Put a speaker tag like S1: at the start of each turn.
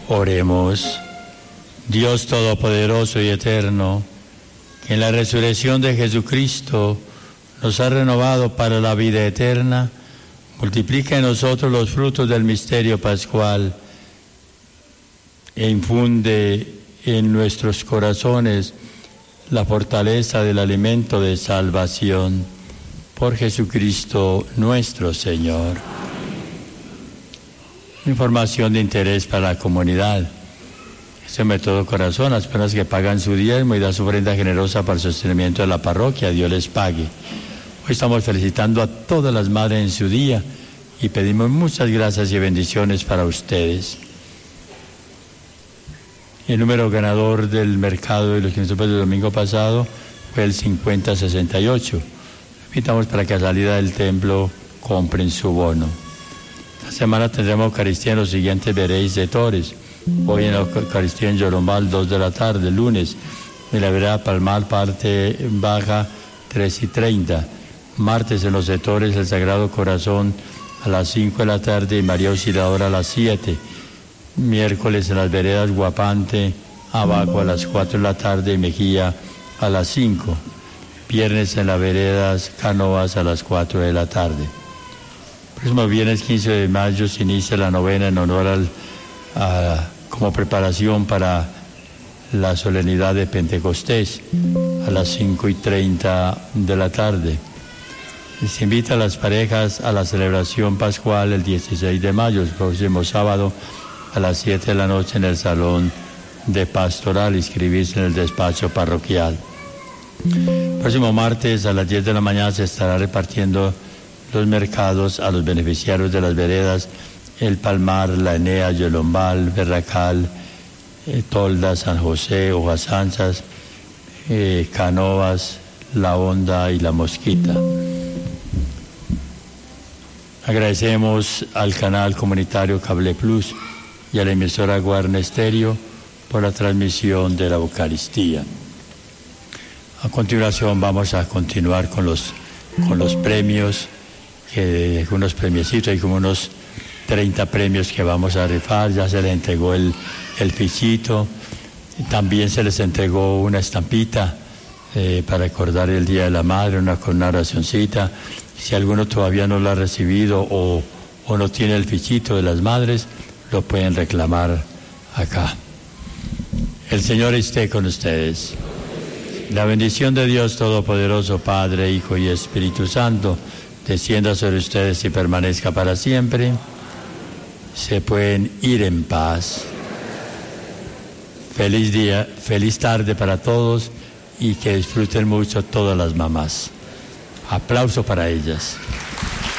S1: Oremos. Dios Todopoderoso y Eterno, que en la resurrección de Jesucristo nos ha renovado para la vida eterna, multiplica en nosotros los frutos del misterio pascual e infunde en nuestros corazones la fortaleza del alimento de salvación. Por Jesucristo nuestro Señor. Información de interés para la comunidad. Este método corazón, las personas que pagan su diezmo y dan su ofrenda generosa para el sostenimiento de la parroquia, Dios les pague. Hoy estamos felicitando a todas las madres en su día y pedimos muchas gracias y bendiciones para ustedes. El número ganador del mercado de los 500 pesos del domingo pasado fue el 5068. Invitamos para que a salida del templo compren su bono. Esta semana tendremos Eucaristía en los siguientes veréis de Tores. Hoy en la Eucaristía en Yolombal, 2 de la tarde, lunes. En la vereda Palmar, parte baja, 3:30. Martes en los sectores el Sagrado Corazón a las 5 de la tarde y María Auxiliadora a las 7. Miércoles en las veredas Guapante, Abaco a las 4 de la tarde y Mejía a las 5. Viernes en las veredas Cánovas a las 4 de la tarde. Próximo viernes 15 de mayo se inicia la novena en honor como preparación para la solemnidad de Pentecostés a las 5:30 de la tarde. Se invita a las parejas a la celebración pascual el 16 de mayo, el próximo sábado a las 7 de la noche en el salón de pastoral, inscribirse en el despacho parroquial. Próximo martes a las 10 de la mañana se estará repartiendo los mercados a los beneficiarios de las veredas El Palmar, La Enea, Yolombal, Berracal, Tolda, San José, Hojas Anchas, Cánovas, La Honda y La Mosquita. Agradecemos al canal comunitario Cable Plus y a la emisora Guarne Estéreo por la transmisión de la Eucaristía. A continuación vamos a continuar con los premios, unos premiecitos, hay como unos 30 premios que vamos a rifar. Ya se les entregó el fichito, también se les entregó una estampita para recordar el Día de la Madre, con una oracioncita. Si alguno todavía no lo ha recibido o no tiene el fichito de las madres, lo pueden reclamar acá. El Señor esté con ustedes. La bendición de Dios Todopoderoso, Padre, Hijo y Espíritu Santo, descienda sobre ustedes y permanezca para siempre. Se pueden ir en paz. Feliz día, feliz tarde para todos y que disfruten mucho todas las mamás. Aplauso para ellas.